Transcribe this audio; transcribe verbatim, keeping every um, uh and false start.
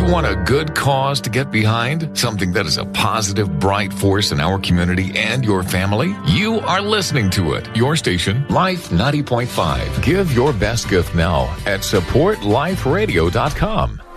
You want a good cause to get behind? Something that is a positive, bright force in our community and your family? You are listening to it. Your station, Life ninety point five. Give your best gift now at support life radio dot com.